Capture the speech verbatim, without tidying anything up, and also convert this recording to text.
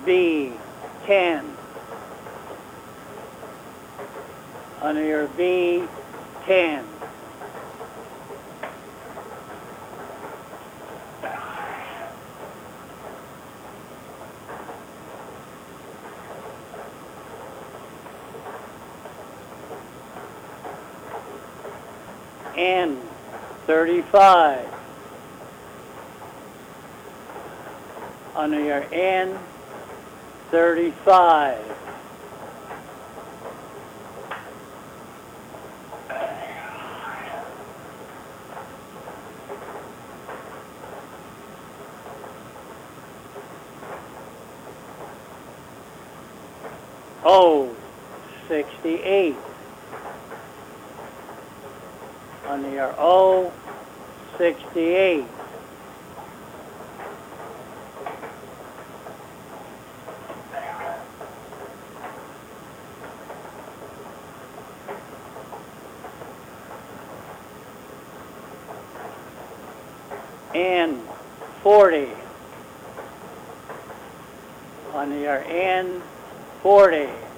B, ten. Under your B, ten. N, thirty-five. Under your N, thirty-five. O, sixty-eight. Under your O, sixty-eight. N, forty. Under your N, forty.